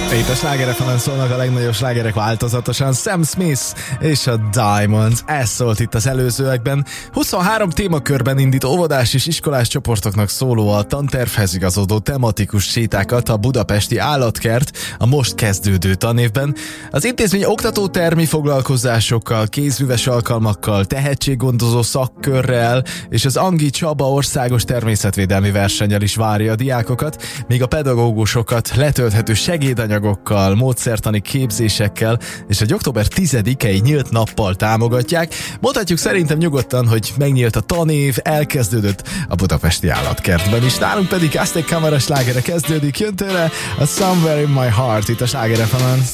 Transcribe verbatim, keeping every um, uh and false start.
Itt a Sláger ef emen szólnak a legnagyobb slágerek változatosan. Sam Smith és a Diamonds. Ez szólt itt az előzőekben. huszonhárom témakörben indít óvodás és iskolás csoportoknak szóló a tantervhez igazodó tematikus sétákat a budapesti állatkert a most kezdődő tanévben. Az intézmény oktatótermi foglalkozásokkal, kézműves alkalmakkal, tehetséggondozó szakkörrel és az Angi Csaba országos természetvédelmi versennyel is várja a diákokat, míg a pedagógusokat letölthető segédanyagokkal, módszertani képzésekkel és egy október tizedikei nyílt nappal támogatják. Mondhatjuk szerintem nyugodtan, hogy megnyílt a tanév, elkezdődött a budapesti állatkertben is. Nálunk pedig Aztec Camera slágere kezdődik, jön tőle a Somewhere in My Heart itt a Sláger ef emen.